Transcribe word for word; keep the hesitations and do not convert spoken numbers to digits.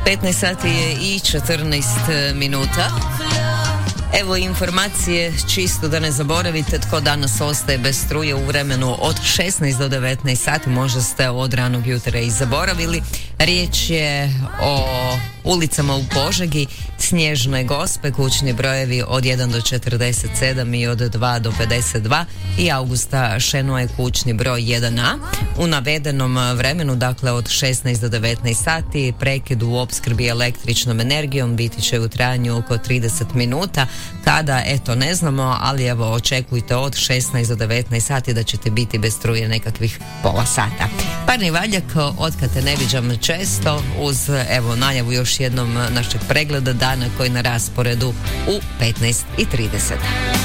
petnaest sati je i četrnaest minuta. Evo informacije, čisto da ne zaboravite tko danas ostaje bez struje u vremenu od šesnaest do devetnaest sati, možda ste od ranog jutra i zaboravili. Riječ je o ulicama u Požegi, Snježne Gospe, kućni brojevi od jedan do četrdeset sedam i od dva do pedeset dva i Augusta Šenoje, kućni broj jedan a. U navedenom vremenu, dakle od šesnaest do devetnaest sati, prekid u opskrbi električnom energijom biti će u trajanju oko trideset minuta. Kada, eto, ne znamo, ali evo očekujte od šesnaest do devetnaest sati da ćete biti bez struje nekakvih pola sata. Parni valjak, otkad te ne viđam često, uz evo najavu još jednom našeg pregleda dana koji je na rasporedu u petnaest i trideset.